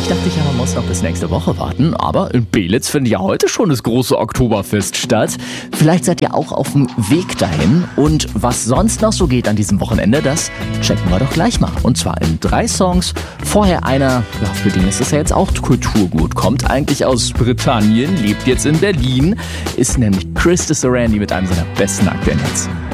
Eigentlich dachte ich ja, man muss noch bis nächste Woche warten, aber in Belitz findet ja heute schon das große Oktoberfest statt. Vielleicht seid ihr auch auf dem Weg dahin und was sonst noch so geht an diesem Wochenende, das checken wir doch gleich mal. Und zwar in 3 Songs. Vorher einer, ja, für den ist es ja jetzt auch Kulturgut, kommt eigentlich aus Britannien, lebt jetzt in Berlin, ist nämlich Chris de Sarandí mit einem seiner besten aktuellen Hits.